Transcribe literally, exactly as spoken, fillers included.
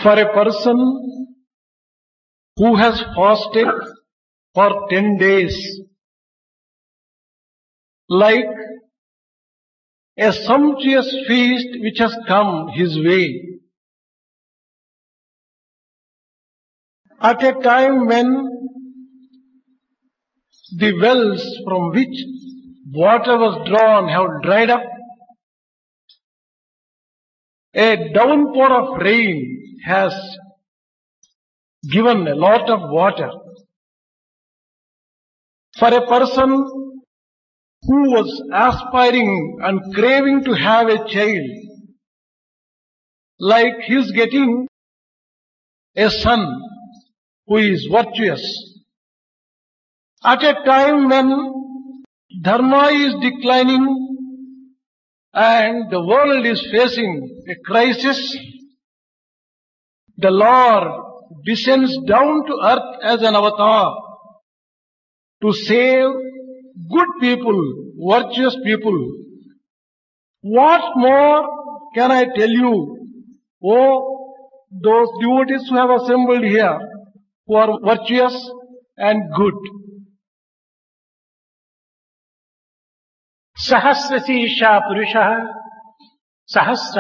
For a person who has fasted for ten days, like a sumptuous feast which has come his way, at a time when the wells from which water was drawn have dried up, a downpour of rain has given a lot of water. For a person who was aspiring and craving to have a child, like he is getting a son who is virtuous, at a time when dharma is declining and the world is facing a crisis, the Lord descends down to earth as an avatar to save good people, virtuous people. What more can I tell you, oh, those devotees who have assembled here, who are virtuous and good? सहस्रशीर्षा पुरुषः सहस्र